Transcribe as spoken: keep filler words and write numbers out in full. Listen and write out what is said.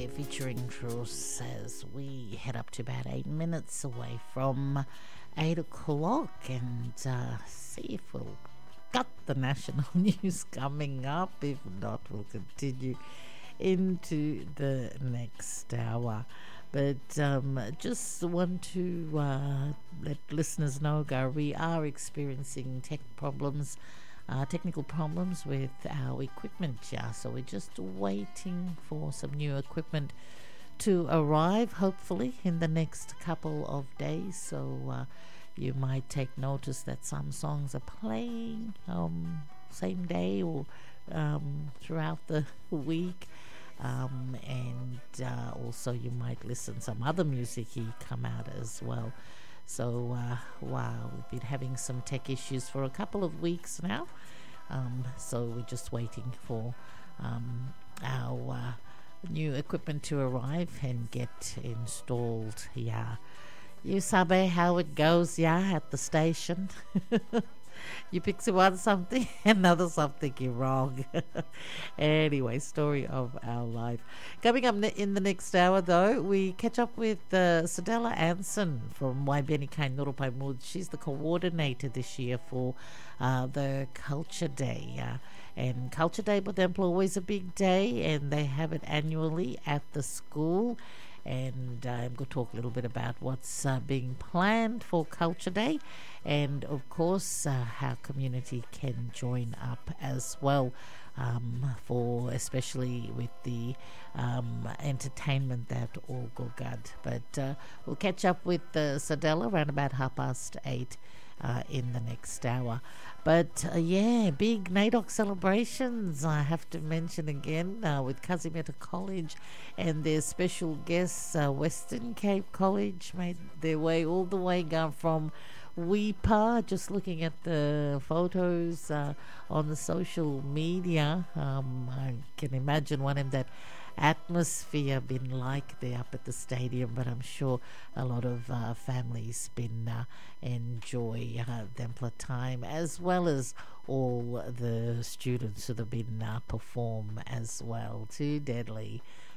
featuring Truce as we head up to about eight minutes away from eight o'clock and uh, see if we'll got the national news coming up. If not, we'll continue into the next hour. But um, just want to uh, let listeners know, Gar, we are experiencing tech problems, uh, technical problems with our equipment. Yeah, so we're just waiting for some new equipment to arrive, hopefully in the next couple of days. So uh, you might take notice that some songs are playing um, same day or um, throughout the week. Um, and uh, also you might listen some other music come out as well. So uh, wow, we've been having some tech issues for a couple of weeks now. Um, so we're just waiting for um, our uh, new equipment to arrive and get installed. Yeah, you sabe how it goes, yeah, at the station. You pick one something, another something you're wrong. Anyway, story of our life. Coming up in the next hour, though, we catch up with uh, Sedella Anson from Waibeni Kai Nurupai Mood. She's the coordinator this year for uh, the Culture Day. Uh, and Culture Day, for them, always a big day, and they have it annually at the school. And uh, I'm going to talk a little bit about what's uh, being planned for Culture Day, and of course uh, how community can join up as well, um, for especially with the um, entertainment that all go good. But uh, we'll catch up with uh, Sedella around about half past eight uh, in the next hour. But uh, yeah, big NAIDOC celebrations, I have to mention again, uh, with Kazimeta College and their special guests. uh, Western Cape College made their way all the way down from Weipa. Just looking at the photos uh, on the social media, um, I can imagine one of that atmosphere been like there up at the stadium, but I'm sure a lot of uh, families been uh, enjoy uh, Templar time, as well as all the students who have been uh, perform as well. Too deadly